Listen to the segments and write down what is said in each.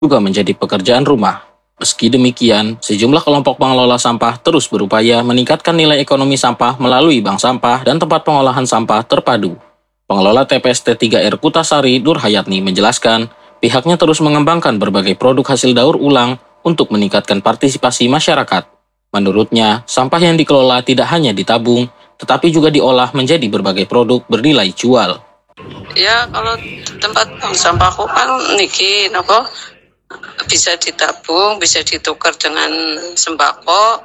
juga menjadi pekerjaan rumah. Meski demikian, sejumlah kelompok pengelola sampah terus berupaya meningkatkan nilai ekonomi sampah melalui bank sampah dan tempat pengolahan sampah terpadu. Pengelola TPST 3R Kutasari, Nur Hayatni, menjelaskan, pihaknya terus mengembangkan berbagai produk hasil daur ulang untuk meningkatkan partisipasi masyarakat. Menurutnya, sampah yang dikelola tidak hanya ditabung, tetapi juga diolah menjadi berbagai produk bernilai jual. Ya, kalau tempat buang sampahku kan niki nopo bisa ditabung, bisa ditukar dengan sembako,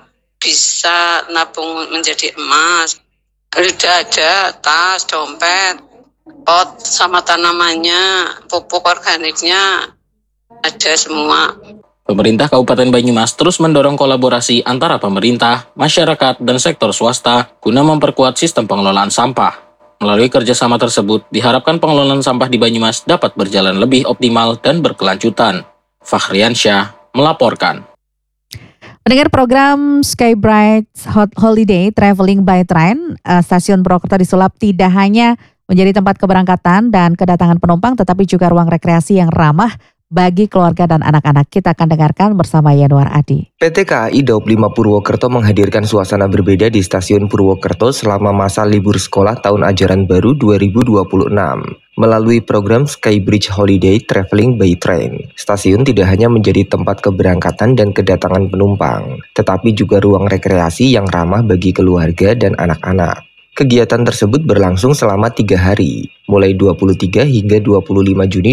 bisa nabung menjadi emas. Udah ada tas, dompet, pot sama tanamannya, pupuk organiknya, ada semua. Pemerintah Kabupaten Banyumas terus mendorong kolaborasi antara pemerintah, masyarakat, dan sektor swasta guna memperkuat sistem pengelolaan sampah. Melalui kerjasama tersebut, diharapkan pengelolaan sampah di Banyumas dapat berjalan lebih optimal dan berkelanjutan. Fakhriansyah melaporkan. Mendengar program Skybright Holiday Traveling by Train, Stasiun Purwokerto disulap tidak hanya menjadi tempat keberangkatan dan kedatangan penumpang, tetapi juga ruang rekreasi yang ramah bagi keluarga dan anak-anak. Kita akan dengarkan bersama Yanuar Adi. PT KAI Daob 5 Purwokerto menghadirkan suasana berbeda di Stasiun Purwokerto selama masa libur sekolah tahun ajaran baru 2026. Melalui program Skybridge Holiday Traveling by Train, stasiun tidak hanya menjadi tempat keberangkatan dan kedatangan penumpang, tetapi juga ruang rekreasi yang ramah bagi keluarga dan anak-anak. Kegiatan tersebut berlangsung selama 3 hari, mulai 23 hingga 25 Juni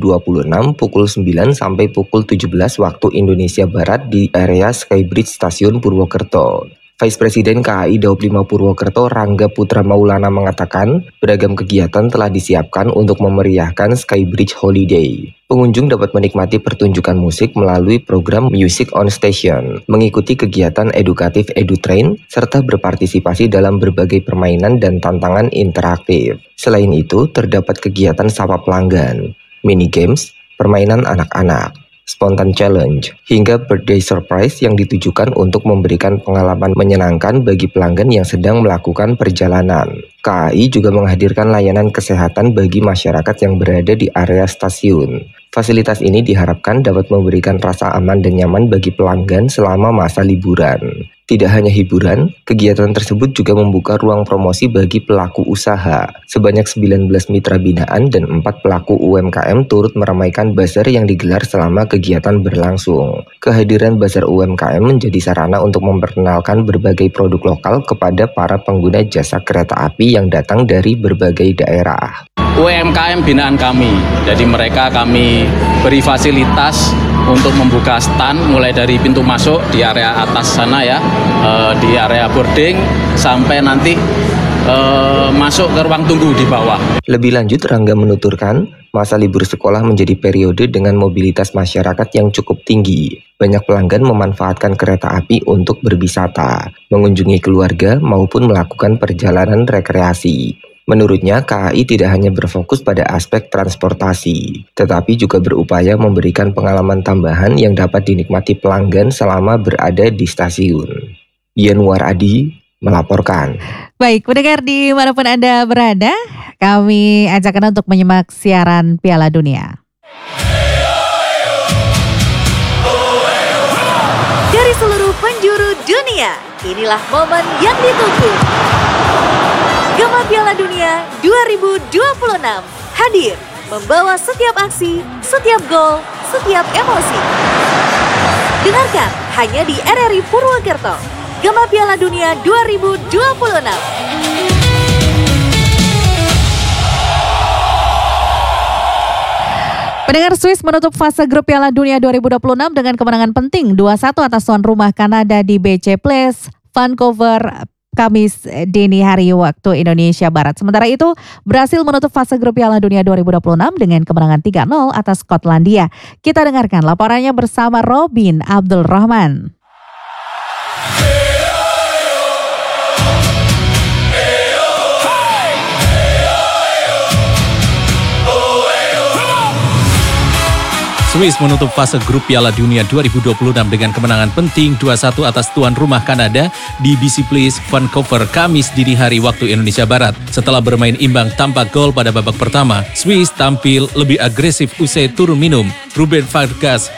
2026 pukul 9 sampai pukul 17 waktu Indonesia Barat di area Skybridge Stasiun Purwokerto. Vice Presiden KAI Daob 5 Purwokerto Rangga Putra Maulana mengatakan, beragam kegiatan telah disiapkan untuk memeriahkan Skybridge Holiday. Pengunjung dapat menikmati pertunjukan musik melalui program Music on Station, mengikuti kegiatan edukatif EduTrain, serta berpartisipasi dalam berbagai permainan dan tantangan interaktif. Selain itu, terdapat kegiatan sapa pelanggan, mini games, permainan anak-anak, spontan challenge, hingga birthday surprise yang ditujukan untuk memberikan pengalaman menyenangkan bagi pelanggan yang sedang melakukan perjalanan. KAI juga menghadirkan layanan kesehatan bagi masyarakat yang berada di area stasiun. Fasilitas ini diharapkan dapat memberikan rasa aman dan nyaman bagi pelanggan selama masa liburan. Tidak hanya hiburan, kegiatan tersebut juga membuka ruang promosi bagi pelaku usaha. Sebanyak 19 mitra binaan dan 4 pelaku UMKM turut meramaikan bazar yang digelar selama kegiatan berlangsung. Kehadiran bazar UMKM menjadi sarana untuk memperkenalkan berbagai produk lokal kepada para pengguna jasa kereta api yang datang dari berbagai daerah. UMKM binaan kami, jadi mereka kami beri fasilitas untuk membuka stand mulai dari pintu masuk di area atas sana ya, di area boarding sampai nanti masuk ke ruang tunggu di bawah. Lebih lanjut, Rangga menuturkan, masa libur sekolah menjadi periode dengan mobilitas masyarakat yang cukup tinggi. Banyak pelanggan memanfaatkan kereta api untuk berwisata, mengunjungi keluarga maupun melakukan perjalanan rekreasi. Menurutnya, KAI tidak hanya berfokus pada aspek transportasi, tetapi juga berupaya memberikan pengalaman tambahan yang dapat dinikmati pelanggan selama berada di stasiun. Yanuar Adi melaporkan. Baik, pendengar dimanapun Anda berada, kami ajak Anda untuk menyimak siaran Piala Dunia. Dari seluruh penjuru dunia, inilah momen yang ditunggu. Gema Piala Dunia 2026 hadir membawa setiap aksi, setiap gol, setiap emosi. Dengarkan hanya di RRI Purwokerto. Gema Piala Dunia 2026. Pendengar, Swiss menutup fase grup Piala Dunia 2026 dengan kemenangan penting 2-1 atas tuan rumah Kanada di BC Place, Vancouver, Kamis dini hari waktu Indonesia Barat. Sementara itu, Brasil menutup fase grup Piala Dunia 2026 dengan kemenangan 3-0 atas Skotlandia. Kita dengarkan laporannya bersama Robin Abdul Rahman. Swiss menutup fase grup Piala Dunia 2026 dengan kemenangan penting 2-1 atas tuan rumah Kanada di BC Place, Vancouver, Kamis dini hari waktu Indonesia Barat. Setelah bermain imbang tanpa gol pada babak pertama, Swiss tampil lebih agresif usai turun minum. Ruben Vargas